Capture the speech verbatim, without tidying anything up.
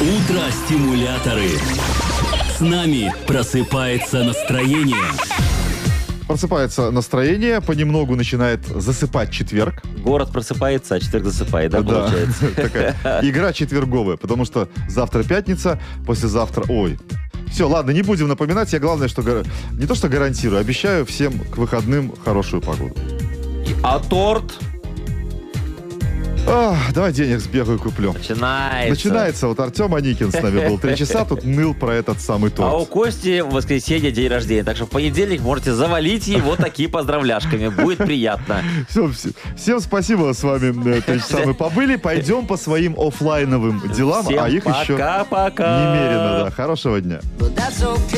Утро-стимуляторы. С нами просыпается настроение. Просыпается настроение, понемногу начинает засыпать четверг. Город просыпается, а четверг засыпает, да, Да, получается? такая игра четверговая, потому что завтра пятница, послезавтра... Ой, все, ладно, не будем напоминать. Я главное, что гар- не то что гарантирую, обещаю всем к выходным хорошую погоду. А торт? Ах, давай денег сбегаю куплю. Начинается. Начинается. Вот Артем Аникин с нами был три часа, тут ныл про этот самый торт. А у Кости в воскресенье день рождения, так что в понедельник можете завалить его такие поздравляшками. Будет приятно. Все, все. Всем спасибо, с вами э, три часа мы побыли. Пойдем по своим оффлайновым делам, Всем а их еще пока-пока. немерено. Да. Хорошего дня.